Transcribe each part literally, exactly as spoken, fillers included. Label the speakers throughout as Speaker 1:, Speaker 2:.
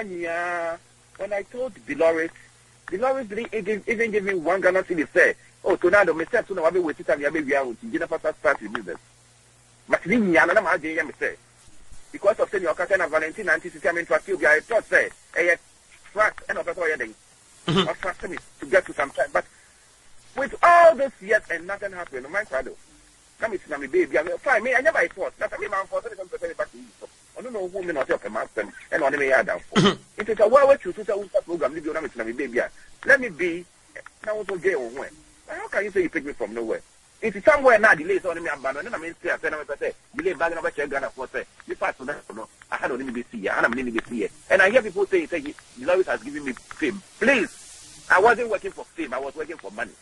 Speaker 1: mania. When I told Dolores, Dolores didn't even, even give me one Ghana city say, oh, Tornado, me said, so now I'll be waiting time, I'll be out, you never start the business. But me, I'm not going to say. Because of saying your cousin and Valentine and T C M into a few guys, thought say, a track and of a wedding. Or trust me to get to some time. But with all this yet and nothing happened, my father. Come to me, baby. I'm fine. Me, I never thought. That's a me, man, for some percent back to you. I don't know who me not help a master and on the way down. It is a well to to a program, leave your name to me, baby. Let me be. Now, what will get on when? How can you say you pick me from nowhere? It is somewhere now, delays on me, I'm bad. And I mean, I say, delay back over check Ghana for say, you pass to that. I had only be see, and I'm going to be see. And I hear people say, say, Dolores has given me fame. Please, I wasn't working for fame, I was working for money.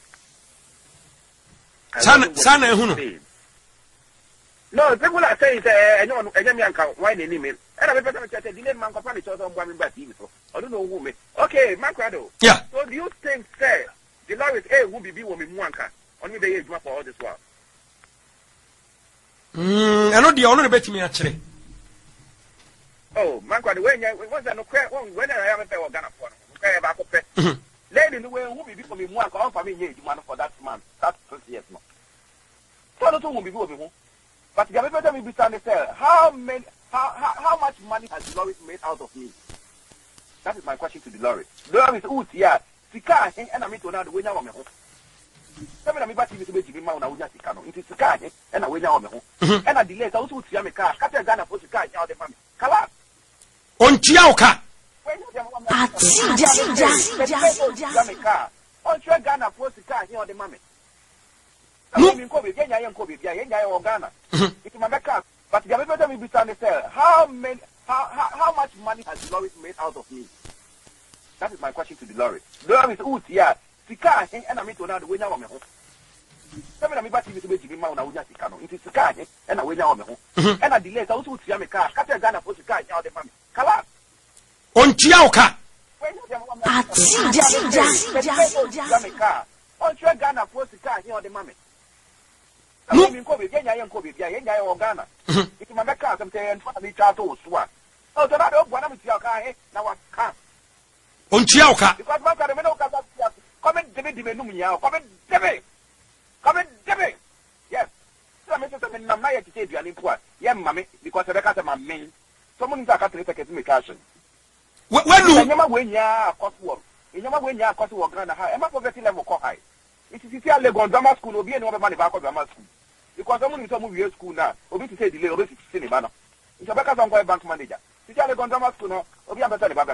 Speaker 2: Son, son, and
Speaker 1: no, people are saying, I know, I don't know, why they name it. And I'm going to say, delay man, company, so I'm going back to you. I don't know who me. Okay, Macrado.
Speaker 2: Yeah.
Speaker 1: So do you think, say, Dolores, eh, who be woman, Mwanka? Only the age for all this while.
Speaker 2: Hmm, I know the honor bet me actually.
Speaker 1: Oh, man, when you was no crack when I haven't ever gone for back up. Lady, the way who be for me one call for me, you want for that man. That's twenty years more. So the two will be good. But the other time we be standing there, how many how, how how much money has Dolores made out of me? That is my question to Dolores. Dolores, who's here? Sika, and I mean to now the winner of my home. Seven of me back to the baby mound, I would just come into the car, and I went out of home. And I delayed also to Yamaka, Captain Ghana for the car, out the family. Kala
Speaker 2: on Chiauka.
Speaker 1: Yamaka, on your Ghana for the car, here on the mammy. I mean, Kobe, Kenya, and Kobe, Yanga or Ghana. It's my backup. But the other time we be standing there, how many, how, how, how much money has Dolores made out of me? That is my question to Dolores. Dolores, who's here? Sika, and I mean to now the winner of my home. Seven of me back to the baby mound, I would just come into the car, and I went out of my home. And I delayed also to Yamaka, Captain Ghana for the car, out the family. Kala
Speaker 2: on Chiauka.
Speaker 1: Yamaka, on your Ghana for the car, here on the mammy. I mean, Kobe, Kenya, and Kobe, Yanga or Ghana. It's my backup, I'm saying, for the child to swat. Oh, so that one of your car, now I can't.
Speaker 2: On Chiauka.
Speaker 1: Because my father, come in, David, Dimenumia, come in, David, come in, David. Yes. So I'm saying, I'm not to say you are in poor. Yeah, mammy, because I got my main. Someone is a cat to take me cash.
Speaker 2: When you
Speaker 1: never win ya, cost work. You never win ya, cost work, Ghana high. I'm not forgetting level co high. It is here, Legon Drama School will be another money back of drama school. Because someone is a movie school now, or to say delay, or to cinema. It's a back on bank manager. It's a Legon Drama School now, or be a better back.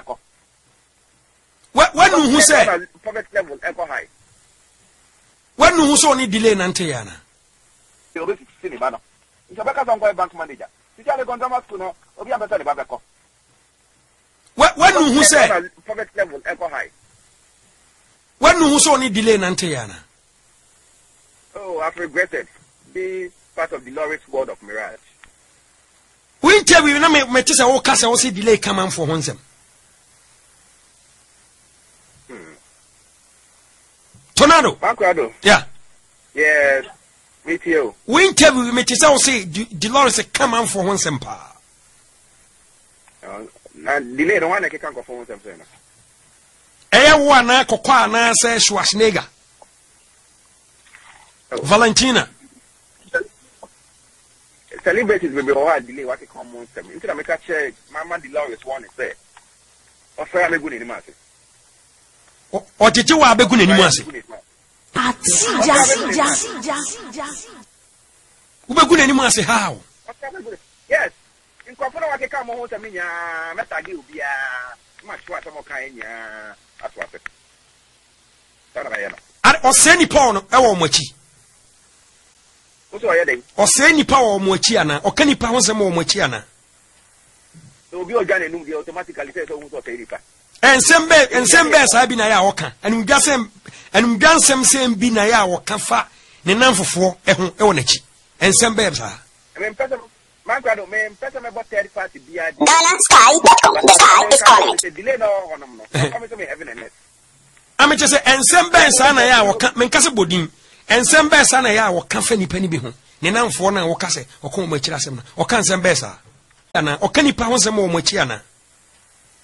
Speaker 2: When who said
Speaker 1: poverty level ever high?
Speaker 2: When who saw any delay in Antiana?
Speaker 1: It's a back on bank manager. It's a Legon Drama School now, or be a better back.
Speaker 2: When who said
Speaker 1: poverty level ever high?
Speaker 2: When who saw any delay in Antiana?
Speaker 1: Oh, I've regretted being part of the Dolores world of mirage.
Speaker 2: We tell you, I may just all cast or see delay come on for Honsem. Tornado.
Speaker 1: Macrado.
Speaker 2: Yeah.
Speaker 1: Yes. Me too.
Speaker 2: We tell you, may just all say Dolores come on for Honsem pa.
Speaker 1: Na delay no one I can go for Honsem saying.
Speaker 2: Eh, one I could na say Schwarzenegger. Valentina.
Speaker 1: Celebrities will be all delay what they come on them. Instead of make a check, Mama Dolores one is there. Or fair me good in the market.
Speaker 2: Or did you have a good in the market? Who be good in the market? How?
Speaker 1: Yes. In Kofuna what they come on to me, Meta Gilbia, much what I'm kind at what.
Speaker 2: I was sending pound our mochi. Or say any power or mochiana, or can you pounds more mochiana?
Speaker 1: So be organic, you automatically say so.
Speaker 2: And some bed and some beds I been a yaoka, and we got some and we done some same bin a yaoka fa, Nenam for four, Eonechi, and some beds are. I mean, my grandma, man, better about thirty party be a
Speaker 3: sky, the sky is calling.
Speaker 1: Delay no, I'm to me heaven and net.
Speaker 2: I'm just say, and some beds are a yaoka, Mencasa Bodin. And some best son I will come any penny be home. Nenam for now or case or come much or can some besa. Or can you pound some more muchiana?